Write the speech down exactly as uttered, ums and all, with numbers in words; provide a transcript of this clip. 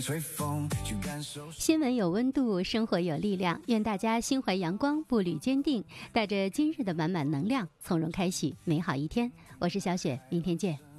吹风，去感受。 新闻有温度，生活有力量。愿大家心怀阳光，步履坚定，带着今日的满满能量，从容开启美好一天。我是小雪，明天见。